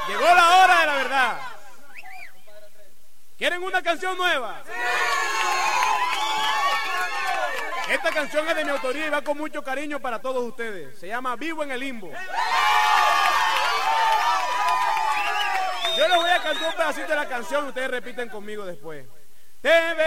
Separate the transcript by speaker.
Speaker 1: Llegó la hora de la verdad. ¿Quieren una canción nueva? Esta canción es de mi autoría y va con mucho cariño para todos ustedes. Se llama Vivo en el Limbo. Yo les voy a cantar un pedacito de la canción y ustedes repiten conmigo después.